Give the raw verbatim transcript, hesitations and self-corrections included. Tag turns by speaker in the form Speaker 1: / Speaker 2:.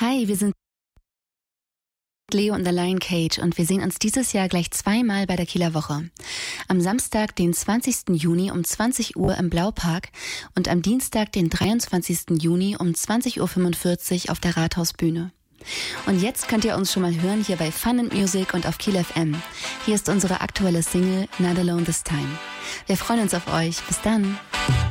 Speaker 1: Hi, wir sind Leo und The Lion Cage und wir sehen uns dieses Jahr gleich zweimal bei der Kieler Woche. Am Samstag, den zwanzigsten Juni um zwanzig Uhr im Blaupark und am Dienstag, den dreiundzwanzigsten Juni um zwanzig Uhr fünfundvierzig auf der Rathausbühne. Und jetzt könnt ihr uns schon mal hören hier bei Fun and Music und auf Kiel F M. Hier ist unsere aktuelle Single Not Alone This Time. Wir freuen uns auf euch. Bis dann.